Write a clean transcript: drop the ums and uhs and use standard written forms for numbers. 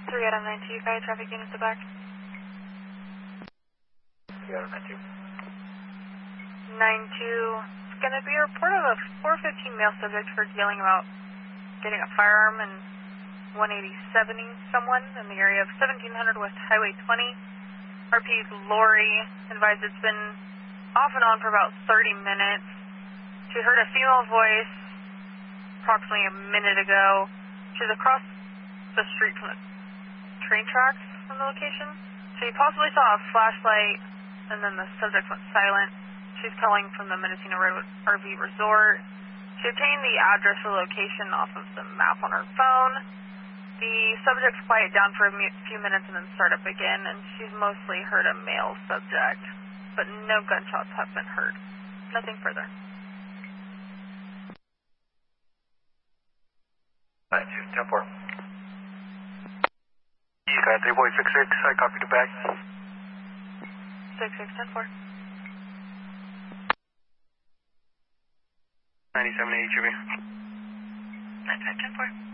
3 out of 92, guy traffic units are back. 3 out of 92. 92, it's going to be a report of a 415 male subject for dealing about getting a firearm and 180-70 someone in the area of 1700 West Highway 20. RP Lori advised it's been off and on for about 30 minutes. She heard a female voice approximately a minute ago. She's across the street from the train tracks from the location. She possibly saw a flashlight, and then the subject went silent. She's calling from the Mendocino Redwood RV Resort. She obtained the address or location off of the map on her phone. The subject's quiet down for a few minutes and then start up again, and she's mostly heard a male subject, but no gunshots have been heard. Nothing further. 92, 10-4. You got 3.66, I copy the back. 66, 10-4. 97 HUV. 95, 10-4.